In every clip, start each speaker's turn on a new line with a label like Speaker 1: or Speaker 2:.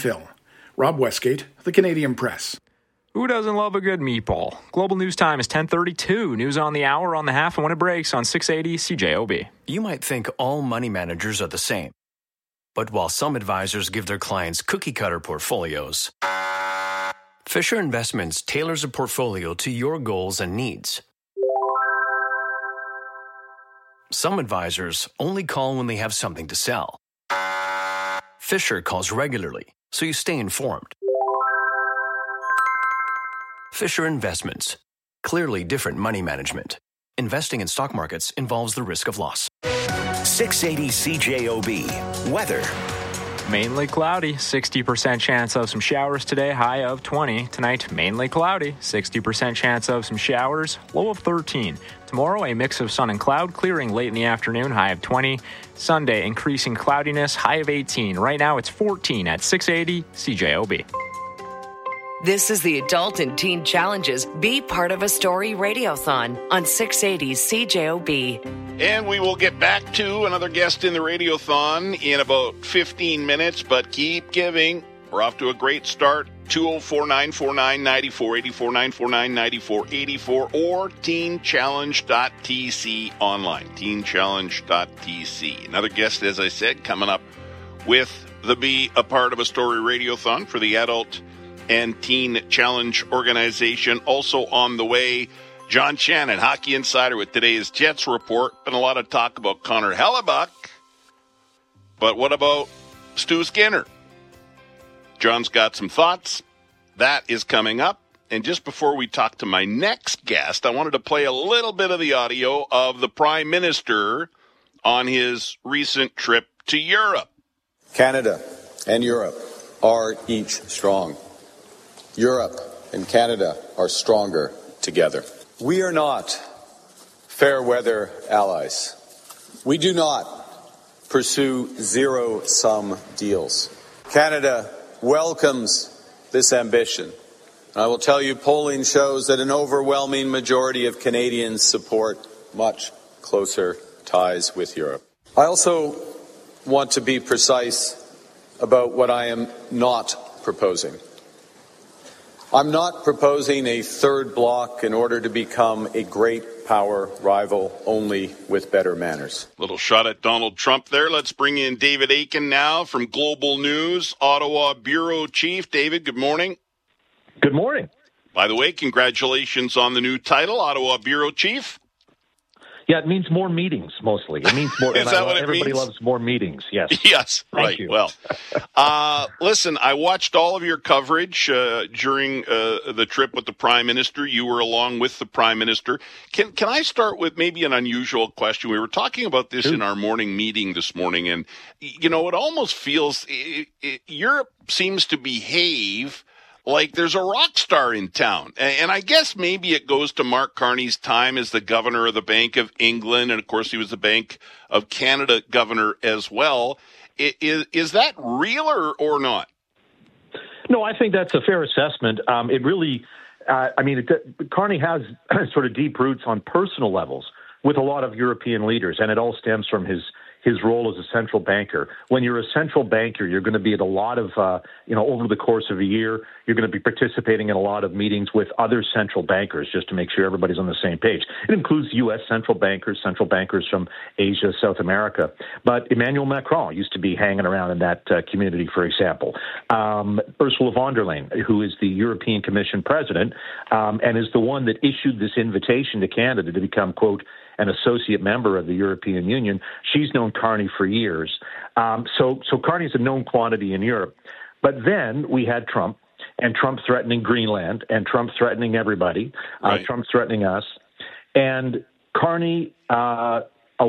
Speaker 1: Phil. Rob Westgate, The Canadian Press.
Speaker 2: Who doesn't love a good meatball? Global News Time is 10:32. News on the hour, on the half, and when it breaks on 680 CJOB.
Speaker 3: You might think all money managers are the same. But while some advisors give their clients cookie-cutter portfolios, Fisher Investments tailors a portfolio to your goals and needs. Some advisors only call when they have something to sell. Fisher calls regularly, so you stay informed. Fisher Investments. Clearly different money management. Investing in stock markets involves the risk of loss.
Speaker 4: 680 CJOB. Weather.
Speaker 2: Mainly cloudy, 60% chance of some showers today, high of 20. Tonight, mainly cloudy, 60% chance of some showers, low of 13. Tomorrow, a mix of sun and cloud, clearing late in the afternoon, high of 20. Sunday, increasing cloudiness, high of 18. Right now, it's 14 at 680 CJOB.
Speaker 5: This is the Adult and Teen Challenges Be Part of a Story Radiothon on 680 CJOB.
Speaker 6: And we will get back to another guest in the Radiothon in about 15 minutes, but keep giving. We're off to a great start. 204-949-9484, 949-9484, or teenchallenge.tc online, teenchallenge.tc. Another guest, as I said, coming up with the Be a Part of a Story Radiothon for the Adult and Teen Challenge organization. Also on the way, John Shannon, Hockey Insider, with today's Jets report. Been a lot of talk about Connor Hellebuck. But what about Stu Skinner? John's got some thoughts. That is coming up. And just before we talk to my next guest, I wanted to play a little bit of the audio of the Prime Minister on his recent trip to Europe.
Speaker 7: Canada and Europe are each strong. Europe and Canada are stronger together. We are not fair weather allies. We do not pursue zero-sum deals. Canada welcomes this ambition. And I will tell you, polling shows that an overwhelming majority of Canadians support much closer ties with Europe. I also want to be precise about what I am not proposing. I'm not proposing a third bloc in order to become a great power rival only with better manners.
Speaker 6: Little shot at Donald Trump there. Let's bring in David Akin now from Global News, Ottawa Bureau Chief. David, good morning.
Speaker 8: Good morning.
Speaker 6: By the way, congratulations on the new title, Ottawa Bureau Chief.
Speaker 8: Yeah, it means more meetings, mostly. It means more.
Speaker 6: Is that what it
Speaker 8: everybody
Speaker 6: means?
Speaker 8: Loves more meetings, yes.
Speaker 6: Yes,
Speaker 8: Thank
Speaker 6: right.
Speaker 8: you.
Speaker 6: Well, listen, I watched all of your coverage during the trip with the Prime Minister. You were along with the Prime Minister. Can I start with maybe an unusual question? We were talking about this in our morning meeting this morning, and, you know, it almost feels Europe seems to behave like there's a rock star in town. And I guess maybe it goes to Mark Carney's time as the governor of the Bank of England. And, of course, he was the Bank of Canada governor as well. Is that real or not?
Speaker 8: No, I think that's a fair assessment. It really, Carney has sort of deep roots on personal levels with a lot of European leaders, and it all stems from his role as a central banker. When you're a central banker, you're going to be at a lot of, over the course of a year, you're going to be participating in a lot of meetings with other central bankers just to make sure everybody's on the same page. It includes U.S. central bankers from Asia, South America. But Emmanuel Macron used to be hanging around in that community, for example. Ursula von der Leyen, who is the European Commission president, and is the one that issued this invitation to Canada to become, quote, an associate member of the European Union. She's known Carney for years. So Carney's a known quantity in Europe. But then we had Trump, and Trump threatening Greenland, and Trump threatening everybody,
Speaker 6: right.
Speaker 8: Trump threatening us. And Carney Canada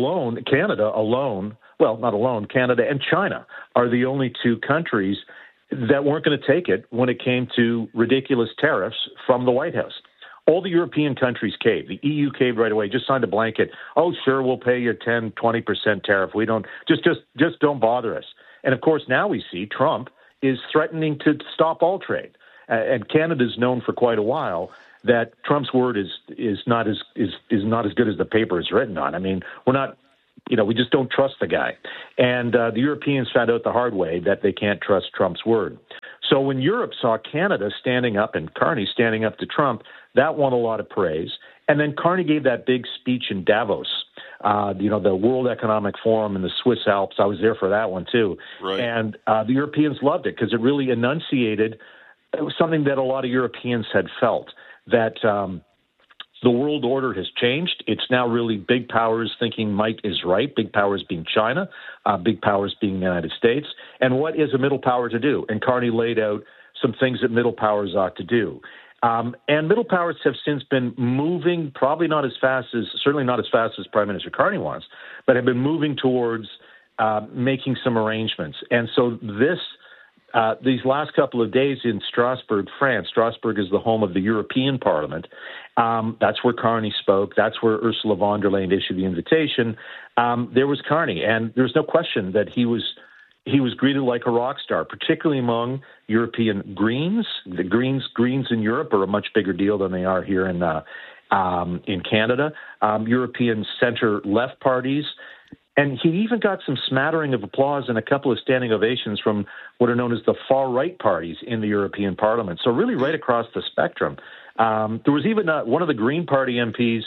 Speaker 8: and China are the only two countries that weren't going to take it when it came to ridiculous tariffs from the White House. All the European countries caved. The EU caved right away, just signed a blanket. Oh, sure, we'll pay you 10, 20% tariff. We don't, just don't bother us. And of course, now we see Trump is threatening to stop all trade. And Canada's known for quite a while that Trump's word is not as good as the paper is written on. I mean, we're not we just don't trust the guy. And the Europeans found out the hard way that they can't trust Trump's word. So when Europe saw Canada standing up and Carney standing up to Trump, that won a lot of praise. And then Carney gave that big speech in Davos, the World Economic Forum in the Swiss Alps. I was there for that one, too.
Speaker 6: Right.
Speaker 8: And the Europeans loved it because it really enunciated something that a lot of Europeans had felt, that the world order has changed. It's now really big powers thinking might is right, big powers being China, big powers being the United States. And what is a middle power to do? And Carney laid out some things that middle powers ought to do. And middle powers have since been moving, certainly not as fast as Prime Minister Carney wants, but have been moving towards making some arrangements. And so these last couple of days in Strasbourg, France. Strasbourg is the home of the European Parliament. That's where Carney spoke. That's where Ursula von der Leyen issued the invitation. There was Carney, and there's no question that he was greeted like a rock star, particularly among European Greens. The Greens in Europe are a much bigger deal than they are here in Canada. European center-left parties. And he even got some smattering of applause and a couple of standing ovations from what are known as the far-right parties in the European Parliament. So really right across the spectrum. There was even one of the Green Party MPs,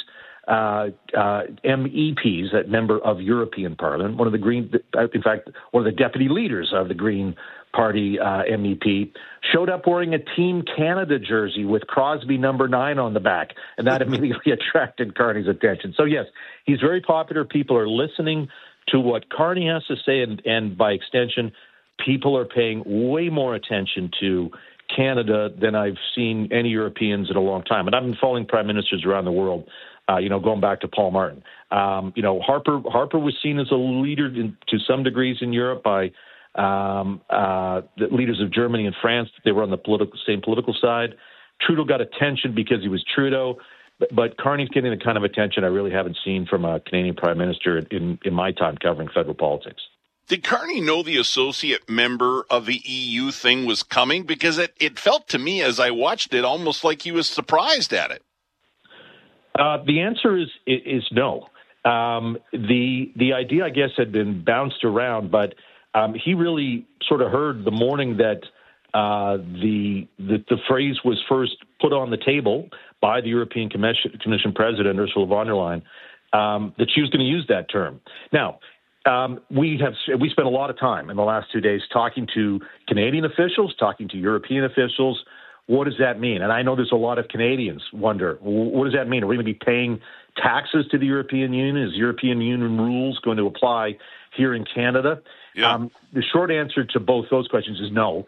Speaker 8: MEPs, that member of European Parliament, one of the deputy leaders of the Green Party MEP, showed up wearing a Team Canada jersey with Crosby number 9 on the back, and that immediately attracted Carney's attention. So yes, he's very popular. People are listening to what Carney has to say, and by extension, people are paying way more attention to Canada than I've seen any Europeans in a long time. And I've been following prime ministers around the world, going back to Paul Martin. Harper was seen as a leader to some degrees in Europe by the leaders of Germany and France. They were on the same political side. Trudeau got attention because he was Trudeau, but Carney's getting the kind of attention I really haven't seen from a Canadian prime minister in my time covering federal politics.
Speaker 6: Did Carney know the associate member of the EU thing was coming? Because it felt to me as I watched it almost like he was surprised at it.
Speaker 8: The answer is no. The idea, I guess, had been bounced around, but he really sort of heard the morning that the phrase was first put on the table by the European Commission President, Ursula von der Leyen, that she was going to use that term. Now, we spent a lot of time in the last 2 days talking to Canadian officials, talking to European officials. What does that mean? And I know there's a lot of Canadians wonder, what does that mean? Are we going to be paying taxes to the European Union? Is European Union rules going to apply here in Canada?
Speaker 6: Yeah.
Speaker 8: The short answer to both those questions is no.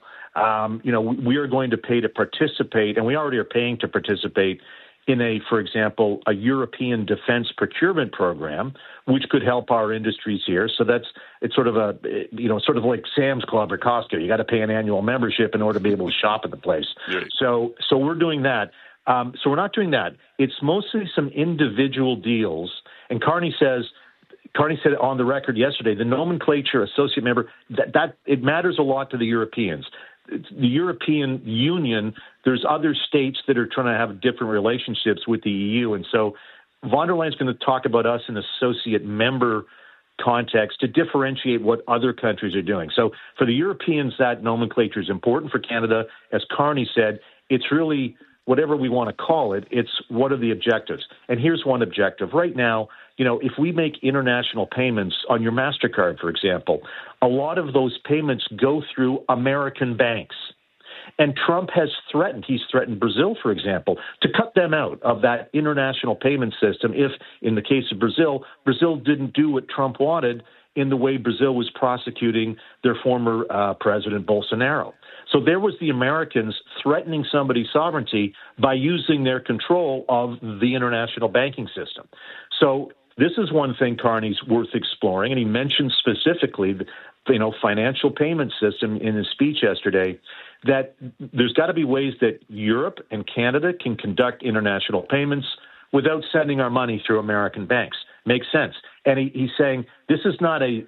Speaker 8: We are going to pay to participate, and we already are paying to participate in for example, a European defense procurement program, which could help our industries here. So it's sort of like Sam's Club or Costco. You got to pay an annual membership in order to be able to shop at the place.
Speaker 6: Right.
Speaker 8: So we're doing that. So we're not doing that. It's mostly some individual deals. And Carney said on the record yesterday, the nomenclature associate member, that it matters a lot to the Europeans. The European Union, there's other states that are trying to have different relationships with the EU. And so von der Leyen's going to talk about us in associate member context to differentiate what other countries are doing. So for the Europeans, that nomenclature is important. For Canada, as Carney said, it's really whatever we want to call it. It's what are the objectives? And here's one objective. Right now, if we make international payments on your MasterCard, for example, a lot of those payments go through American banks. And Trump has he's threatened Brazil, for example, to cut them out of that international payment system if, in the case of Brazil didn't do what Trump wanted in the way Brazil was prosecuting their former president, Bolsonaro. So there was the Americans threatening somebody's sovereignty by using their control of the international banking system. So this is one thing Carney's worth exploring, and he mentioned specifically the financial payment system in his speech yesterday, that there's got to be ways that Europe and Canada can conduct international payments without sending our money through American banks. Makes sense. And he's saying this is not a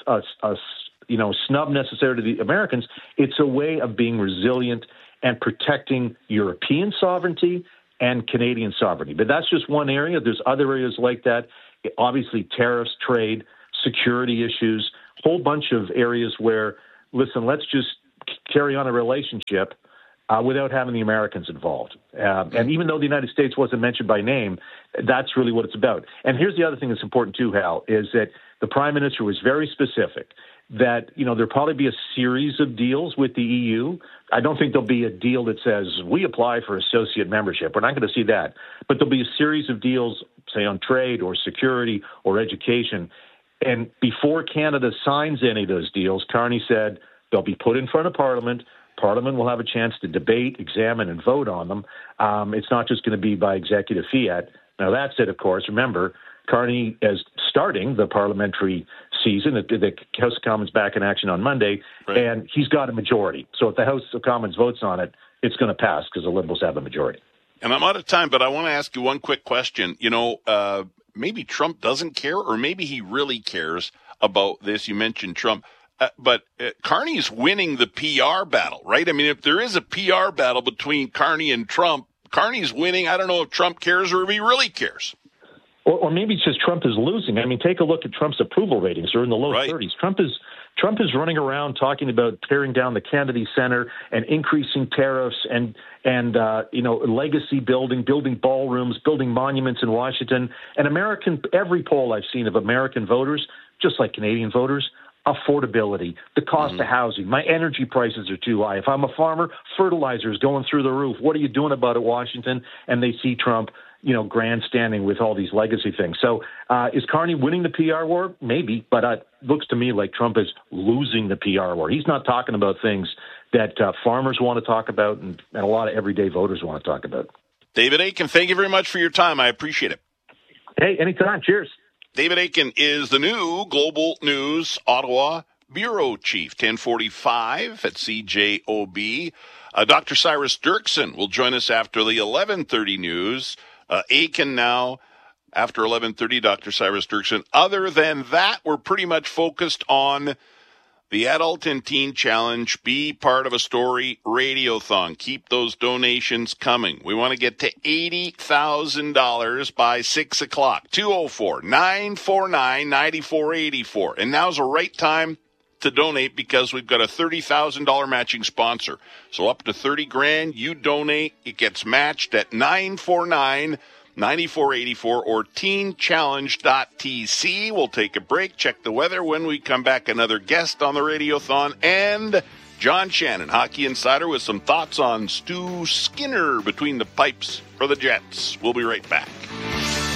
Speaker 8: snub necessary to the Americans. It's a way of being resilient and protecting European sovereignty and Canadian sovereignty. But that's just one area. There's other areas like that. Obviously, tariffs, trade. security issues, whole bunch of areas where, listen, let's just carry on a relationship without having the Americans involved. And even though the United States wasn't mentioned by name, that's really what it's about. And here's the other thing that's important too, Hal, is that the Prime Minister was very specific that, there'll probably be a series of deals with the EU. I don't think there'll be a deal that says we apply for associate membership. We're not going to see that. But there'll be a series of deals, say, on trade or security or education. And before Canada signs any of those deals, Carney said they'll be put in front of Parliament. Parliament will have a chance to debate, examine, and vote on them. It's not just going to be by executive fiat. Now, that said, of course, remember, Carney is starting the parliamentary season. The House of Commons back in action on Monday, right, and he's got a majority. So if the House of Commons votes on it, it's going to pass because the Liberals have a majority. And
Speaker 6: I'm out of time, but I want to ask you one quick question. Maybe Trump doesn't care, or maybe he really cares about this. You mentioned Trump. But Carney's winning the PR battle, right? I mean, if there is a PR battle between Carney and Trump, Carney's winning. I don't know if Trump cares or if he really cares.
Speaker 8: Or maybe it's just Trump is losing. I mean, take a look at Trump's approval ratings. They're in the low 30s. Trump is running around talking about tearing down the Kennedy Center and increasing tariffs and legacy building ballrooms, building monuments in Washington. And every poll I've seen of American voters, just like Canadian voters, affordability, the cost of housing. My energy prices are too high. If I'm a farmer, fertilizer is going through the roof. What are you doing about it, Washington? And they see Trump, grandstanding with all these legacy things. So is Carney winning the PR war? Maybe, but it looks to me like Trump is losing the PR war. He's not talking about things that farmers want to talk about and a lot of everyday voters want to talk about.
Speaker 6: David Akin, thank you very much for your time. I appreciate it.
Speaker 8: Hey, anytime. Cheers.
Speaker 6: David Akin is the new Global News Ottawa Bureau Chief, 1045 at CJOB. Dr. Cyrus Dirksen will join us after the 11:30 news. Akin now after 11:30, Dr. Cyrus Dirksen. Other than that, we're pretty much focused on the Adult and Teen Challenge. Be part of a story radiothon. Keep those donations coming. We want to get to $80,000 by 6 o'clock. 204-949-9484. And now's the right time to donate because we've got a $30,000 matching sponsor. So up to $30,000, you donate. It gets matched at 949-9484 or teenchallenge.tc. We'll take a break, check the weather. When we come back, another guest on the Radiothon and John Shannon, Hockey Insider, with some thoughts on Stu Skinner between the pipes for the Jets. We'll be right back.